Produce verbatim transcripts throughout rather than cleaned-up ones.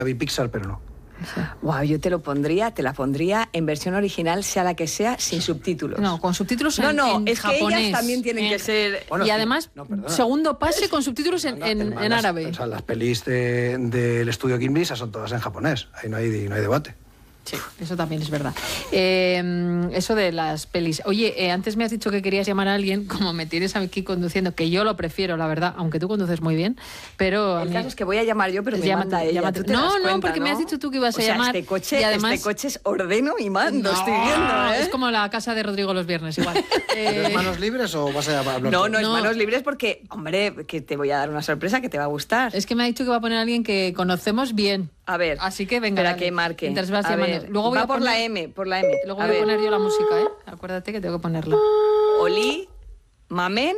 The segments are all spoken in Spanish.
vi Pixar, pero no. Wow, yo te lo pondría, te la pondría en versión original, sea la que sea, sin subtítulos. No, con subtítulos en, no, no, en es japonés. Que ellas también tienen en, que ser... Bueno, y además, no, segundo pase con subtítulos en, en, en árabe. O sea, las pelis del de, de estudio Ghibli son todas en japonés, ahí no hay, no hay debate. Sí, eso también es verdad. Eh, eso de las pelis. Oye, eh, antes me has dicho que querías llamar a alguien, como me tienes aquí conduciendo, que yo lo prefiero, la verdad, aunque tú conduces muy bien, pero... El caso es que voy a llamar yo, pero me llámate, manda ella. Llámate. ¿Tú no, cuenta, no, porque ¿no? me has dicho tú que ibas o a sea, llamar. Este coche, y además, este coche es ordeno y mando, no, estoy viendo, ¿eh? Es como la casa de Rodrigo los viernes, igual. eh... ¿Es manos libres o vas a hablar? No, no, es no. manos libres porque, hombre, que te voy a dar una sorpresa que te va a gustar. Es que me ha dicho que va a poner a alguien que conocemos bien. A ver. Así que venga. Para que marque. Vas a ver, Luego voy va a por poner, la M, por la M. Luego a voy ver. a poner yo la música, ¿eh? Acuérdate que tengo que ponerla. Oli, Mamen.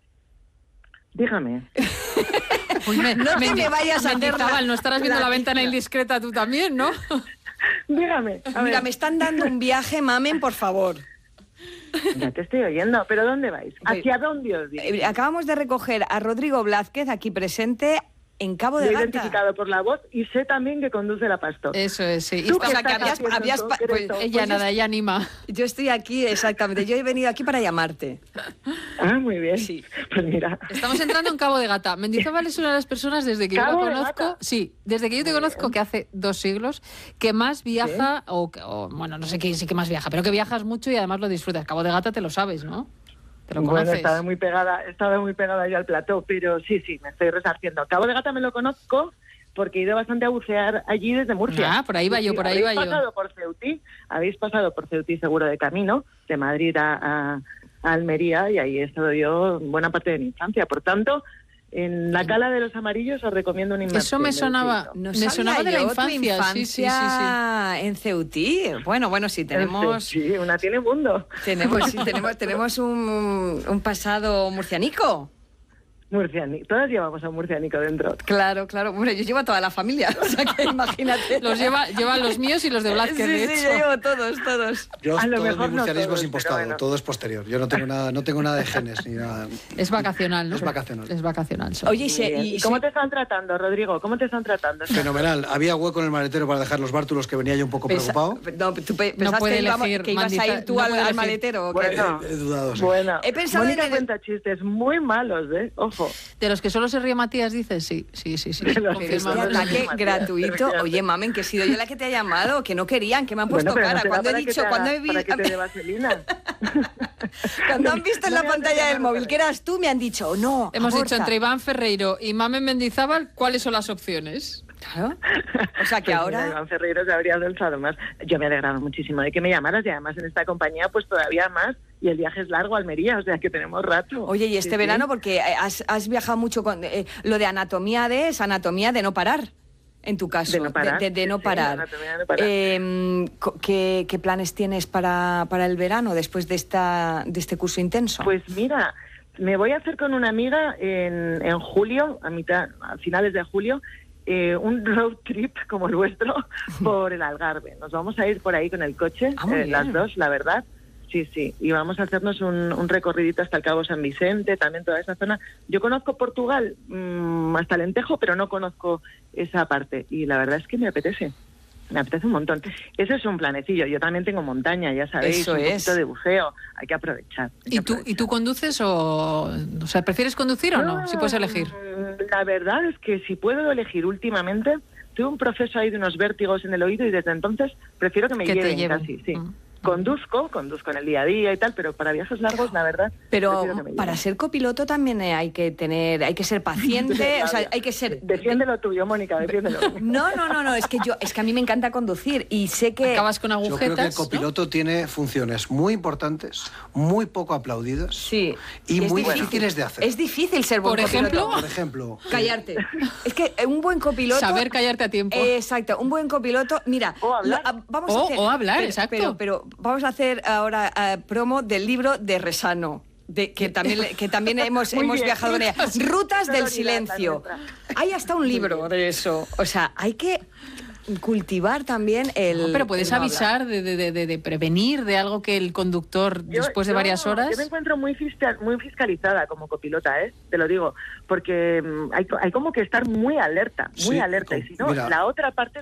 Dígame. Uy, me, no me te me vayas a hacer la, no estarás viendo la, la ventana indiscreta tú también, ¿no? Dígame. A Mira, ver. me están dando un viaje, Mamen, por favor. Ya te estoy oyendo, pero ¿dónde vais? ¿Hacia dónde os dirigís? Acabamos de recoger a Rodrigo Blázquez, aquí presente, en Cabo de Lo he Gata. identificado por la voz y sé también que conduce la Pastor. Eso es, sí. ¿Tú o sea, que habías, habías pues, pues, ella pues nada, yo, ella anima. Yo estoy aquí, exactamente. Yo he venido aquí para llamarte. Ah, muy bien. Sí. Pues mira. Estamos entrando en Cabo de Gata. Mendizábal es una de las personas desde que yo la conozco, sí, desde que yo te muy conozco, bien. Que hace dos siglos, que más viaja, ¿sí? o, o bueno, no sé qué sí que más viaja, pero que viajas mucho y además lo disfrutas. Cabo de Gata te lo sabes, ¿no? ¿Te lo bueno, estaba muy pegada, estaba muy pegada ya al plató, pero sí, sí, me estoy resarciendo. Cabo de Gata me lo conozco porque he ido bastante a bucear allí desde Murcia. Ah, por ahí va yo, por ahí va yo. Habéis pasado por Ceutí, habéis pasado por Ceutí seguro de camino, de Madrid a, a, a Almería, y ahí he estado yo buena parte de mi infancia. Por tanto, en la Cala de los Amarillos os recomiendo un inmersión. Eso me sonaba, no me sonaba de la infancia, infancia sí, sí, sí, sí. En Ceutí. Bueno, bueno, sí, tenemos... Sí, una tiene mundo. Tenemos, sí, tenemos, tenemos un, un pasado murcianico. Murcianico. Todas llevamos a un murcianico dentro. Claro, claro. Bueno, yo llevo a toda la familia, o sea que imagínate. Los lleva, llevan los míos y los de Blázquez, sí, de sí, hecho. yo llevo todos, todos. Yo a lo todo mejor mi murcianismo no todos, es impostado, bueno. Todo es posterior. Yo no tengo nada, no tengo nada de genes ni nada. Es vacacional, ¿no? Es vacacional. Es vacacional. Oye, ¿y, ¿y cómo te están tratando, Rodrigo? ¿Cómo te están tratando? Fenomenal. Había hueco en el maletero para dejar los bártulos, que venía yo un poco Pesa, preocupado. No, tú pe no puede que, íbamos, elegir, que ibas Mandiza, a ir tú no al, al elegir. maletero. Bueno, he, he dudado, sí. Bueno, he pensado Mónica en el... cuenta chistes muy malos, ¿eh? Ojo. De los que solo se ríe Matías, dices, sí, sí, sí, sí. Pero este ataque gratuito. Oye, mamen, que he sido yo la que te ha llamado, que no querían, que me han puesto bueno, cara. No cuando he dicho, haga, cuando he visto... Para que te dé vaselina. Cuando han visto en la pantalla del móvil que eras tú, me han dicho, no, hemos aborta. dicho entre Iván Ferreiro y Mamen Mendizábal, ¿cuáles son las opciones? Claro. O sea que pues ahora... Mira, Iván Ferreiro se habría alzado más. Yo me he alegrado muchísimo de que me llamaras y además en esta compañía pues todavía más. Y el viaje es largo a Almería, o sea que tenemos rato. Oye, y este sí, verano, sí. porque has, has viajado mucho con... Eh, lo de anatomía de... es anatomía de no parar, en tu caso. De no parar. De, de, de no sí, parar. Sí, de no parar. Eh, ¿qué, ¿Qué planes tienes para, para el verano, después de, esta, de este curso intenso? Pues mira, me voy a hacer con una amiga en, en julio, a mitad, a finales de julio, eh, un road trip como el vuestro por el Algarve. Nos vamos a ir por ahí con el coche, ah, eh, las dos, la verdad. Sí, sí, y vamos a hacernos un, un recorridito hasta el Cabo San Vicente, también toda esa zona. Yo conozco Portugal mmm, hasta Alentejo, pero no conozco esa parte y la verdad es que me apetece. Me apetece un montón. Eso es un planecillo. Yo también tengo montaña, ya sabéis, Eso un es. poquito de buceo. Hay que aprovechar. Hay que ¿Y tú, aprovechar. ¿Y tú conduces o...? O sea, ¿prefieres conducir o no? Si puedes elegir. La verdad es que si puedo elegir últimamente, tuve un proceso ahí de unos vértigos en el oído y desde entonces prefiero que me que lleven, te lleven. casi, sí. Mm. Conduzco, conduzco en el día a día y tal, pero para viajes largos, la verdad... Pero para ser copiloto también hay que tener, hay que ser paciente, o sea, hay que ser... Defiéndelo tuyo, Mónica, defiéndelo. No, no, no, no, es que yo, es que a mí me encanta conducir y sé que... Acabas con agujetas, yo creo que el copiloto ¿no? tiene funciones muy importantes, muy poco aplaudidas sí, y es muy difícil. difíciles de hacer. Es difícil ser buen Por copiloto. ejemplo, Por ejemplo... Callarte. Es que un buen copiloto... Saber callarte a tiempo. Eh, exacto, un buen copiloto... Mira, o hablar. Lo, vamos o, a hacer, o hablar, pero, exacto. Pero, pero vamos a hacer ahora uh, promo del libro de Resano. De, que también que también hemos, hemos bien. viajado en ella. Rutas del silencio. Nuestra. Hay hasta un libro de eso. O sea, hay que cultivar también el... No, pero puedes el no avisar de, de, de, de prevenir de algo que el conductor, Yo- después de yo- varias horas... Yo me encuentro muy, fiscal, muy fiscalizada como copilota, ¿eh? Te lo digo, porque mm, hay, co- hay como que estar muy alerta, muy Sí, alerta. con- Y si no, mira. la otra parte